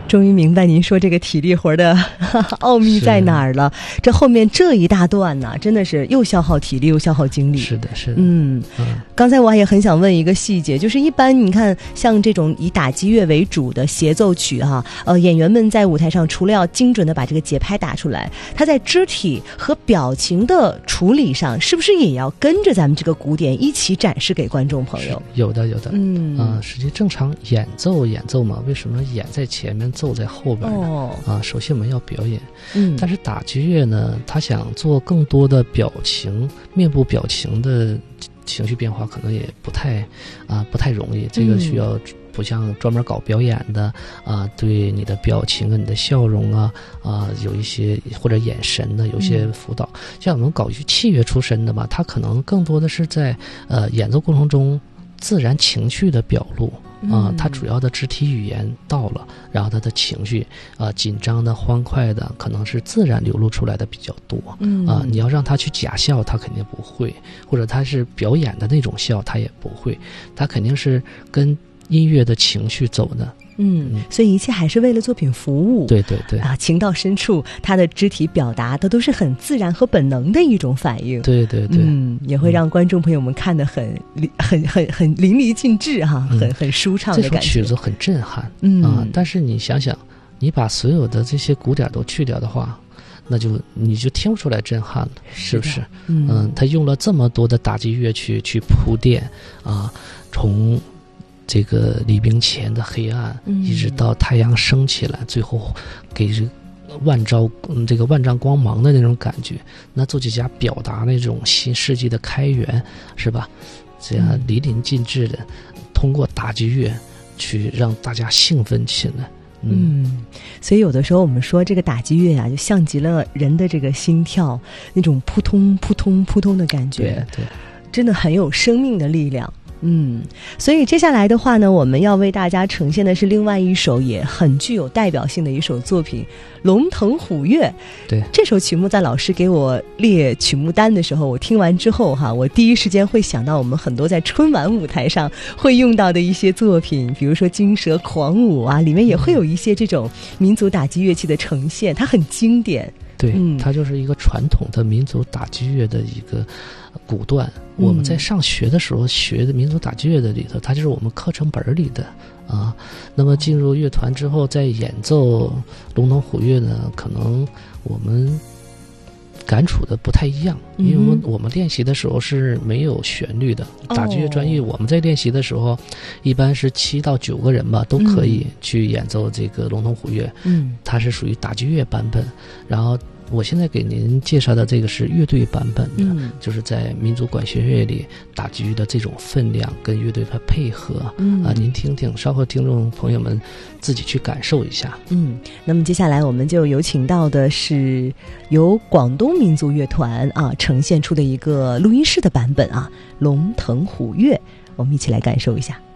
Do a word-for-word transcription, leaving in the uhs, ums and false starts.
终于明白您说这个体力活的奥秘在哪儿了。这后面这一大段呢、啊，真的是又消耗体力又消耗精力。 是的，是的。 嗯，嗯刚才我也很想问一个细节，就是一般你看像这种以打击乐为主的协奏曲哈、啊，呃，演员们在舞台上除了要精准的把这个节拍打出来，他在肢体和表情的处理上，是不是也要跟着咱们这个鼓点一起展示给观众朋友？ 有的，有的。 嗯啊、呃，实际正常演奏演奏嘛，为什么演在前面，奏在后边呢？ 哦， 啊，首先我们要表演。 嗯， 但是打击乐呢，他想做更多的表情、面部表情的情绪变化，可能也不太啊、不太容易。这个需要不像专门搞表演的啊，对你的表情啊、你的笑容啊啊，有一些或者眼神的有一些辅导。嗯、像我们搞器乐出身的嘛，他可能更多的是在呃演奏过程中自然情绪的表露。啊，他主要的肢体语言到了，然后他的情绪啊，紧张的、欢快的，可能是自然流露出来的比较多。嗯啊，你要让他去假笑，他肯定不会；或者他是表演的那种笑，他也不会。他肯定是跟音乐的情绪走的。 嗯，所以一切还是为了作品服务。 对对对啊，情到深处，他的肢体表达的都是很自然和本能的一种反应。 对对对， 嗯，也会让观众朋友们看得很很很很淋漓尽致哈、啊， 嗯、 很很舒畅的感觉。 这首曲子很震撼， 嗯啊，但是你想想，你把所有的这些鼓点都去掉的话，那就你就听不出来震撼了，是不是？ 嗯, 嗯，他用了这么多的打击乐去去铺垫啊，从这个黎明前的黑暗，嗯、一直到太阳升起来，最后给这万兆嗯这个万丈光芒的那种感觉，那作曲家表达那种新世纪的开源，是吧？这样淋漓尽致的，通过打击乐去让大家兴奋起来。 嗯, 嗯，所以有的时候我们说这个打击乐啊，就像极了人的这个心跳，那种扑通扑通扑通的感觉， 对对， 真的很有生命的力量。嗯，所以接下来的话呢，我们要为大家呈现的是另外一首也很具有代表性的一首作品《龙腾虎跃》。 对， 这首曲目在老师给我列曲目单的时候，我听完之后哈，我第一时间会想到我们很多在春晚舞台上会用到的一些作品，比如说《金蛇狂舞》啊，里面也会有一些这种民族打击乐器的呈现，它很经典。 对、 嗯， 它就是一个传统的民族打击乐的一个鼓段。嗯、我们在上学的时候学的民族打击乐的里头，它就是我们课程本里的啊。那么进入乐团之后，在演奏龙腾虎跃呢，可能我们感触的不太一样，因为我们我们练习的时候是没有旋律的。 嗯、 打击乐专业我们在练习的时候，一般是七到九个人吧，都可以去演奏这个龙腾虎跃。嗯，它是属于打击乐版本。然后我现在给您介绍的这个是乐队版本的，嗯、就是在民族管弦乐里打击乐的这种分量跟乐队的配合。嗯啊，您听听，稍后听众朋友们自己去感受一下。 嗯，那么接下来我们就有请到的是由广东民族乐团啊呈现出的一个录音室的版本啊，《龙腾虎跃》，我们一起来感受一下。